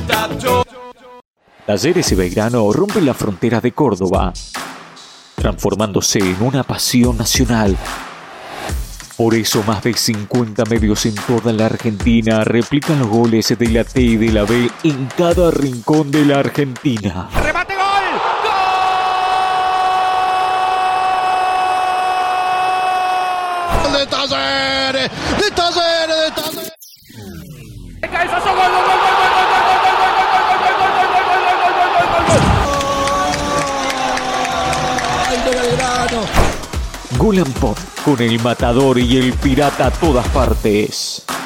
Talleres y Belgrano rompen la frontera de Córdoba, transformándose en una pasión nacional. Por eso más de 50 medios en toda la Argentina replican los goles de la T y de la B en cada rincón de la Argentina. ¡Remate, gol! ¡Gol! ¡De Talleres! ¡De Talleres! ¡De Talleres! ¡De cabezazo! ¡Gol, gol, gol, gol, gol, gol, gol, gol, gol, gol, gol, gol, gol, gol, gol, gol, gol! ¡Ay, de Belgrano! Gol and Pop, con el Matador y el Pirata a todas partes.